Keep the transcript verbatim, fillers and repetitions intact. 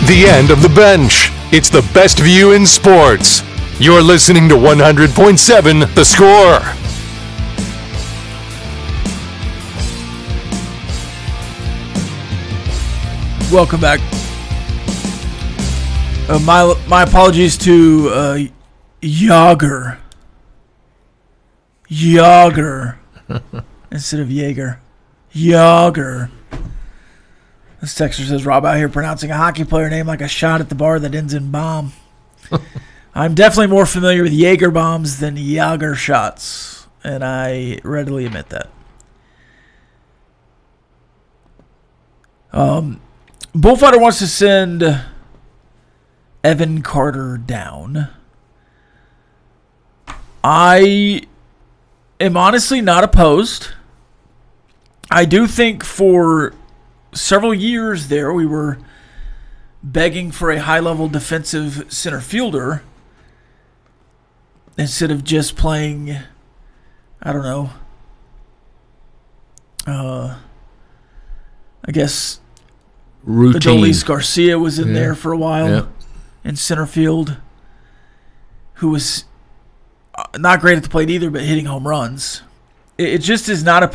the end of the bench. It's the best view in sports. You're listening to one hundred point seven The Score. Welcome back. Uh, my my apologies to uh, Yager. Yager. Instead of Jaeger. Yager. This texter says, Rob out here pronouncing a hockey player name like a shot at the bar that ends in bomb. I'm definitely more familiar with Jaeger bombs than Yager shots, and I readily admit that. Um, Bullfighter wants to send Evan Carter down. I am honestly not opposed. I do think for several years there we were begging for a high-level defensive center fielder instead of just playing, I don't know, uh, I guess routine. Adolis Garcia was in yeah. there for a while yeah. in center field, who was not great at the plate either, but hitting home runs. It just is not a